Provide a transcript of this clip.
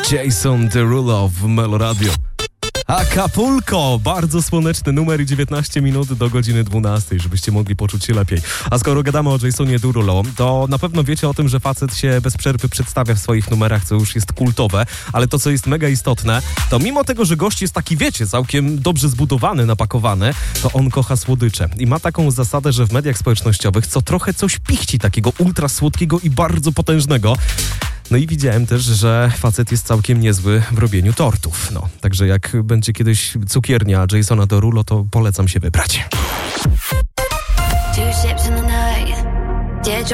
Jason Derulo w Meloradio. Acapulco, bardzo słoneczny numer i 19 minut do godziny 12, żebyście mogli poczuć się lepiej. A skoro gadamy o Jasonie Derulo, to na pewno wiecie o tym, że facet się bez przerwy przedstawia w swoich numerach, co już jest kultowe, ale to, co jest mega istotne, to mimo tego, że gość jest taki, wiecie, całkiem dobrze zbudowany, napakowany, to on kocha słodycze. I ma taką zasadę, że w mediach społecznościowych co trochę coś pichci takiego ultra słodkiego i bardzo potężnego. No i widziałem też, że facet jest całkiem niezły w robieniu tortów. No, także jak będzie kiedyś cukiernia Jasona Derulo, to polecam się wybrać. 2 ships in the